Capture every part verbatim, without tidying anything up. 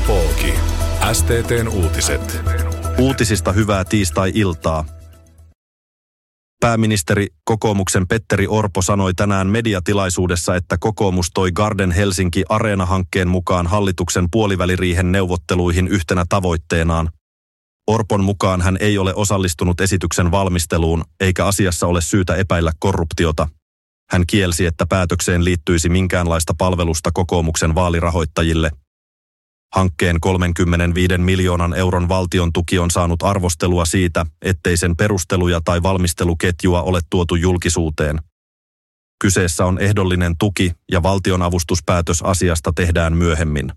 Pooki. S T T:n uutiset. Uutisista hyvää tiistai-iltaa. Pääministeri kokoomuksen Petteri Orpo sanoi tänään mediatilaisuudessa, että kokoomus toi Garden Helsinki Areena-hankkeen mukaan hallituksen puoliväliriihen neuvotteluihin yhtenä tavoitteenaan. Orpon mukaan hän ei ole osallistunut esityksen valmisteluun, eikä asiassa ole syytä epäillä korruptiota. Hän kielsi, että päätökseen liittyisi minkäänlaista palvelusta kokoomuksen vaalirahoittajille. Hankkeen kolmekymmentäviisi miljoonan euron valtion tuki on saanut arvostelua siitä, ettei sen perusteluja tai valmisteluketjua ole tuotu julkisuuteen. Kyseessä on ehdollinen tuki ja valtionavustuspäätös asiasta tehdään myöhemmin.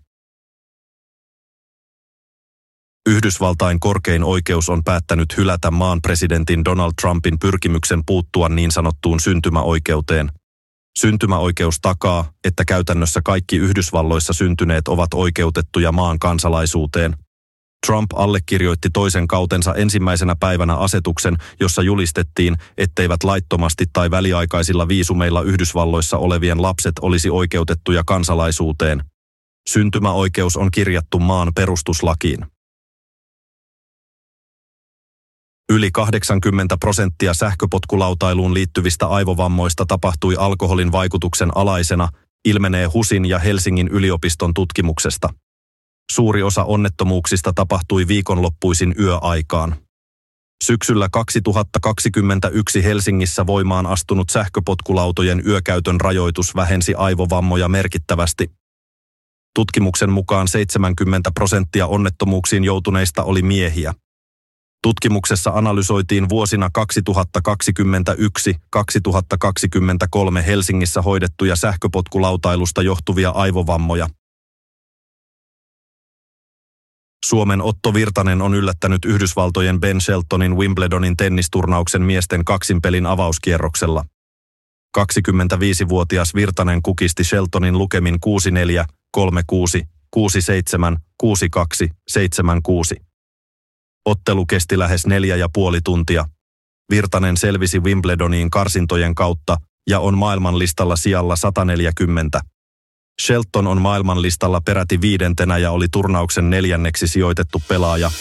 Yhdysvaltain korkein oikeus on päättänyt hylätä maan presidentin Donald Trumpin pyrkimyksen puuttua niin sanottuun syntymäoikeuteen. Syntymäoikeus takaa, että käytännössä kaikki Yhdysvalloissa syntyneet ovat oikeutettuja maan kansalaisuuteen. Trump allekirjoitti toisen kautensa ensimmäisenä päivänä asetuksen, jossa julistettiin, etteivät laittomasti tai väliaikaisilla viisumeilla Yhdysvalloissa olevien lapset olisi oikeutettuja kansalaisuuteen. Syntymäoikeus on kirjattu maan perustuslakiin. Yli kahdeksankymmentä prosenttia sähköpotkulautailuun liittyvistä aivovammoista tapahtui alkoholin vaikutuksen alaisena, ilmenee HUSin ja Helsingin yliopiston tutkimuksesta. Suuri osa onnettomuuksista tapahtui viikonloppuisin yöaikaan. Syksyllä kaksituhattakaksikymmentäyksi Helsingissä voimaan astunut sähköpotkulautojen yökäytön rajoitus vähensi aivovammoja merkittävästi. Tutkimuksen mukaan seitsemänkymmentä prosenttia onnettomuuksiin joutuneista oli miehiä. Tutkimuksessa analysoitiin vuosina kaksituhattakaksikymmentäyksi kaksituhattakaksikymmentäkolme Helsingissä hoidettuja sähköpotkulautailusta johtuvia aivovammoja. Suomen Otto Virtanen on yllättänyt Yhdysvaltojen Ben Sheltonin Wimbledonin tennisturnauksen miesten kaksinpelin avauskierroksella. kaksikymmentäviisivuotias Virtanen kukisti Sheltonin lukemin kuusi neljä, kolme kuusi, kuusi seitsemän, kuusi kaksi, seitsemän kuusi. Ottelu kesti lähes neljä ja puoli tuntia. Virtanen selvisi Wimbledoniin karsintojen kautta ja on maailmanlistalla sijalla sata neljäkymmentä. Shelton on maailmanlistalla peräti viidentenä ja oli turnauksen neljänneksi sijoitettu pelaaja.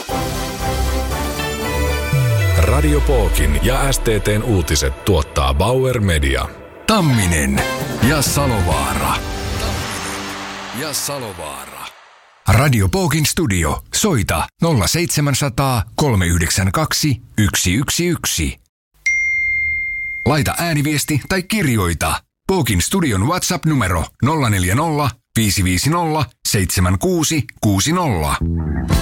Radio Pookin ja S T T:n uutiset tuottaa Bauer Media. Tamminen ja Salovaara. Tamminen ja Salovaara. Radio Pookin studio. Soita nolla seitsemänsataa, kolme yhdeksänkymmentäkaksi, yksi yksi yksi. Laita ääniviesti tai kirjoita. Pookin studion WhatsApp-numero nolla neljä nolla, viisi viisi nolla, seitsemän kuusi kuusi nolla.